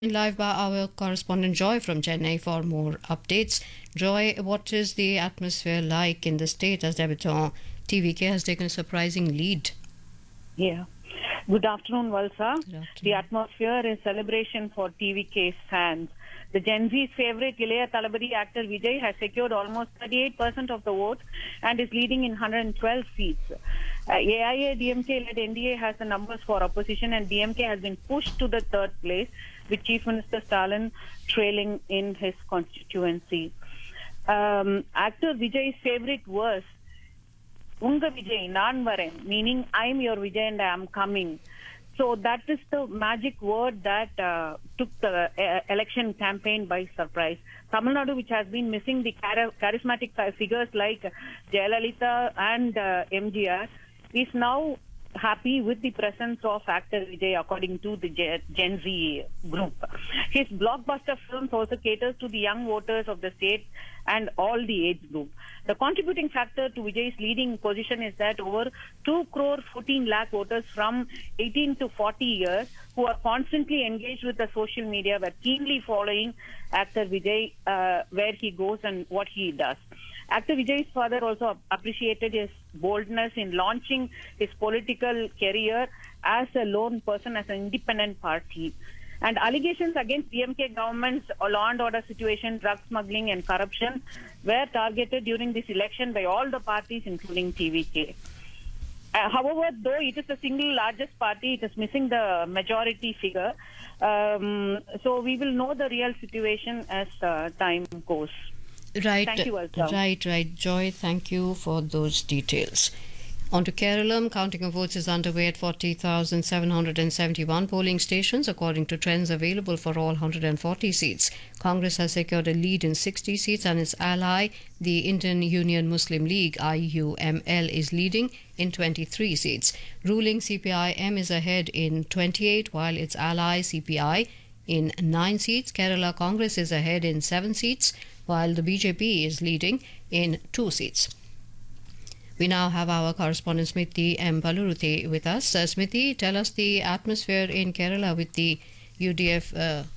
Live by our correspondent Joy from Chennai for more updates. Joy, what is the atmosphere like in the state as debutant TVK has taken a surprising lead? Yeah. Good afternoon, Valsa. Good afternoon. The atmosphere is celebration for TVK fans. The Gen Z's favorite Ilayya Thalapathy actor Vijay has secured almost 38% of the vote and is leading in 112 seats. AIA-DMK-led NDA has the numbers for opposition, and DMK has been pushed to the third place, with Chief Minister Stalin trailing in his constituency. Actor Vijay's favorite verse, Unga Vijay, Naan Varen, meaning I'm your Vijay and I am coming. So that is the magic word that took the election campaign by surprise. Tamil Nadu, which has been missing the charismatic figures like Jayalalitha and MGR, is now happy with the presence of actor Vijay, according to the Gen Z group. His blockbuster films also caters to the young voters of the state and all the age group. The contributing factor to Vijay's leading position is that over 2 crore 14 lakh voters from 18 to 40 years who are constantly engaged with the social media were keenly following actor Vijay where he goes and what he does. Actor Vijay's father also appreciated his boldness in launching his political career as a lone person, as an independent party. And allegations against DMK government's law and order situation, drug smuggling and corruption were targeted during this election by all the parties, including TVK. However, though it is the single largest party, it is missing the majority figure. So we will know the real situation as time goes. Right, Thank you, Valsa. right. Joy, thank you for those details. On to Kerala, counting of votes is underway at 40,771 polling stations, according to trends available for all 140 seats. Congress has secured a lead in 60 seats, and its ally, the Indian Union Muslim League (IUML), is leading in 23 seats. Ruling CPIM is ahead in 28, while its ally CPI in 9 seats. Kerala Congress is ahead in 7 seats, while the BJP is leading in 2 seats. We now have our correspondent Smriti M. Paluruthe with us. Smriti, tell us the atmosphere in Kerala with the UDF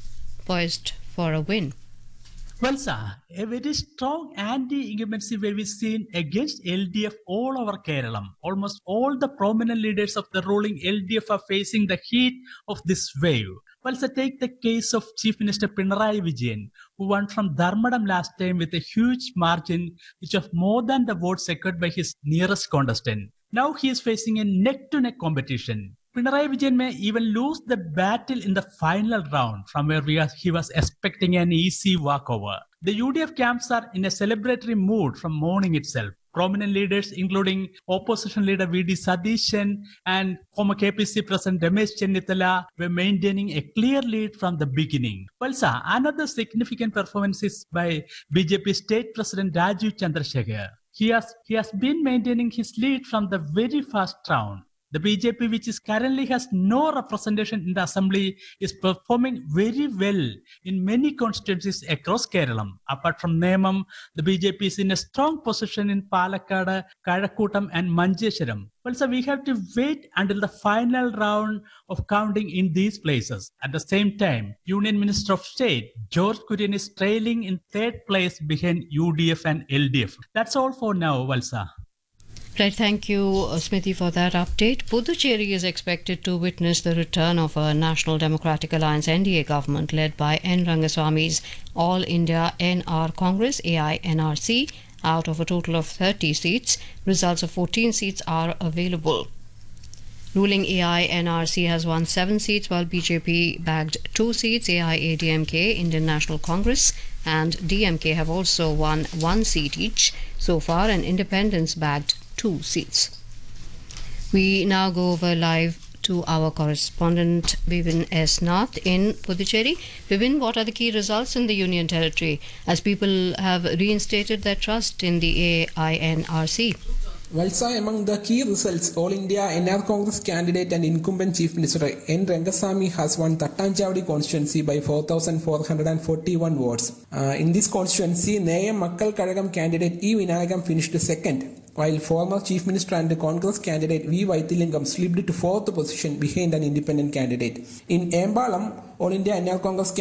poised for a win. Well, sir, a very strong anti-incumbency wave is seen against LDF all over Kerala. Almost all the prominent leaders of the ruling LDF are facing the heat of this wave. Well, sir, take the case of Chief Minister Pinarayi Vijayan, who won from Dharmadam last time with a huge margin, which of more than the votes secured by his nearest contestant. Now he is facing a neck-to-neck competition. Pinarayi Vijayan may even lose the battle in the final round, from where he was expecting an easy walkover. The UDF camps are in a celebratory mood from morning itself. Prominent leaders, including opposition leader V.D. Sadishan and former KPC President Ramesh Chennithala, were maintaining a clear lead from the beginning. Well, sir, another significant performance is by BJP State President Rajiv Chandrasekhar. He has been maintaining his lead from the very first round. The BJP, which currently has no representation in the assembly, is performing very well in many constituencies across Kerala. Apart from Nemam, the BJP is in a strong position in Palakkad, Kazhakkottam and Manjeshwaram. Well, so we have to wait until the final round of counting in these places. At the same time, Union Minister of State George Kurian is trailing in third place behind UDF and LDF. That's all for now, Valsa. Right, thank you, Smriti, for that update. Puducherry is expected to witness the return of a National Democratic Alliance NDA government led by N. Rangaswamy's All India NR Congress AINRC. Out of a total of 30 seats, results of 14 seats are available. Ruling AINRC has won 7 seats, while BJP bagged 2 seats. AIADMK, Indian National Congress, and DMK have also won 1 seat each so far, and independents bagged 2 seats. We now go over live to our correspondent Vivin S. Nath in Puducherry. Vivin, what are the key results in the Union Territory as people have reinstated their trust in the AINRC? Valsa, among the key results, All India NR Congress candidate and incumbent Chief Minister N. Rangaswamy has won Thattanchavadi constituency by 4,441 votes. In this constituency, Neyam Makkal Kazhagam candidate E. Vinayagam finished second, while former Chief Minister and Congress candidate V. Vaithilingam slipped to fourth position behind an independent candidate. In Embalam, All India NR Congress